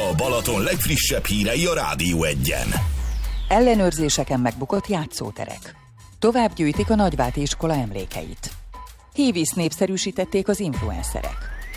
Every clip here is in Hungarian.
A Balaton legfrissebb hírei a Rádió Egyen. Ellenőrzéseken megbukott játszóterek. Tovább gyűjtik a Nagyváti iskola emlékeit. Hévízt népszerűsítették az influencerek.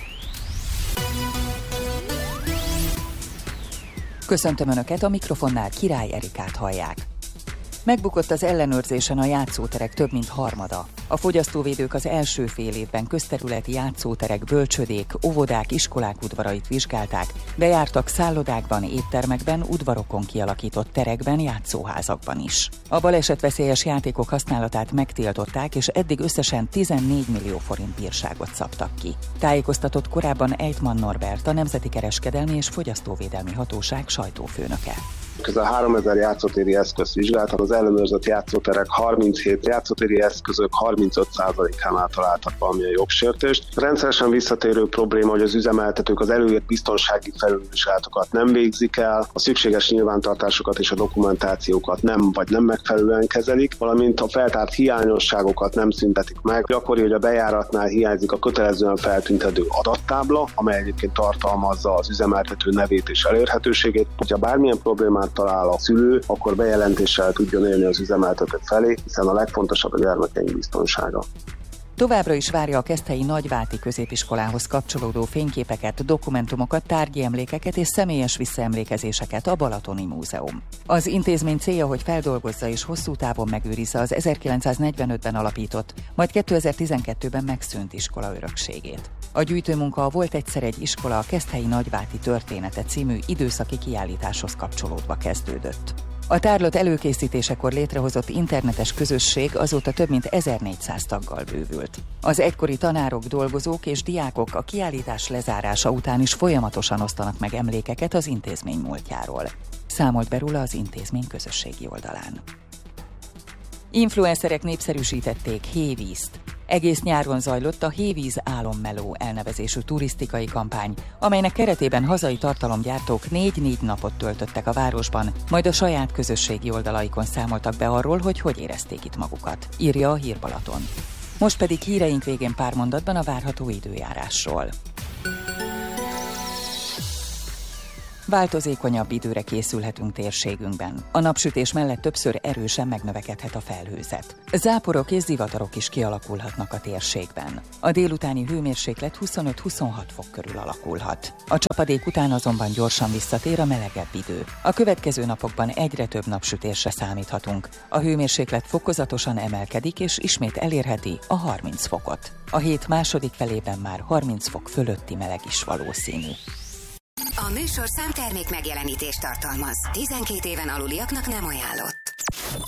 Köszöntöm Önöket, a mikrofonnál Király Erikát hallják. Megbukott az ellenőrzésen a játszóterek több mint harmada. A fogyasztóvédők az első fél évben közterületi játszóterek, bölcsödék, óvodák, iskolák udvarait vizsgálták, bejártak szállodákban, éttermekben, udvarokon kialakított terekben, játszóházakban is. A balesetveszélyes játékok használatát megtiltották, és eddig összesen 14 millió forint bírságot szabtak ki. Tájékoztatott korábban Ejtman Norbert, a Nemzeti Kereskedelmi és Fogyasztóvédelmi Hatóság sajtófőnöke. Közel 3000 játszótéri eszközt vizsgáltak, az ellenőrzött játszóterek 37 játszótéri eszközök 35%-ánál találtak valamilyen jogsértést. Rendszeresen visszatérő probléma, hogy az üzemeltetők az előírt biztonsági felülvizsgálatokat nem végzik el, a szükséges nyilvántartásokat és a dokumentációkat nem megfelelően kezelik, valamint a feltárt hiányosságokat nem szüntetik meg. Gyakori, hogy a bejáratnál hiányzik a kötelezően feltüntető adattábla, amely egyébként tartalmazza az üzemeltető nevét és elérhetőségét. Ha bármilyen problémát talál a szülő, akkor bejelentéssel tudjon élni az üzemeltető felé, hiszen a legfontosabb a gyermekeink biztonsága. Továbbra is várja a Keszthelyi Nagyváti középiskolához kapcsolódó fényképeket, dokumentumokat, tárgyi emlékeket és személyes visszaemlékezéseket a Balatoni Múzeum. Az intézmény célja, hogy feldolgozza és hosszú távon megőrizze az 1945-ben alapított, majd 2012-ben megszűnt iskola örökségét. A gyűjtőmunka a Volt egyszer egy iskola, a Keszthelyi Nagyváti története című időszaki kiállításhoz kapcsolódva kezdődött. A tárlat előkészítésekor létrehozott internetes közösség azóta több mint 1400 taggal bővült. Az egykori tanárok, dolgozók és diákok a kiállítás lezárása után is folyamatosan osztanak meg emlékeket az intézmény múltjáról. Számolt be róla az intézmény közösségi oldalán. Influencerek népszerűsítették Hévízt. Egész nyáron zajlott a Hévíz álommeló elnevezésű turisztikai kampány, amelynek keretében hazai tartalomgyártók 4 napot töltöttek a városban, majd a saját közösségi oldalaikon számoltak be arról, hogy érezték itt magukat, írja a Hír Balaton. Most pedig híreink végén pár mondatban a várható időjárásról. Változékonyabb időre készülhetünk térségünkben. A napsütés mellett többször erősen megnövekedhet a felhőzet. Záporok és zivatarok is kialakulhatnak a térségben. A délutáni hőmérséklet 25-26 fok körül alakulhat. A csapadék után azonban gyorsan visszatér a melegebb idő. A következő napokban egyre több napsütésre számíthatunk. A hőmérséklet fokozatosan emelkedik és ismét elérheti a 30 fokot. A hét második felében már 30 fok fölötti meleg is valószínű. A műsorszám termék megjelenítést tartalmaz. 12 éven aluliaknak nem ajánlott.